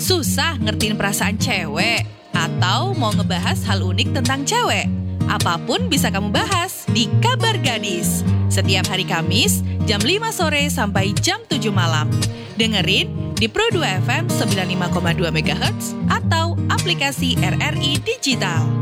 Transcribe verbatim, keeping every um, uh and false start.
Susah ngertiin perasaan cewek? Atau mau ngebahas hal unik tentang cewek? Apapun bisa kamu bahas di Kabar Gadis. Setiap hari Kamis, jam lima sore sampai jam tujuh malam. Dengerin di Pro dua F M sembilan puluh lima koma dua megahertz atau aplikasi R R I Digital.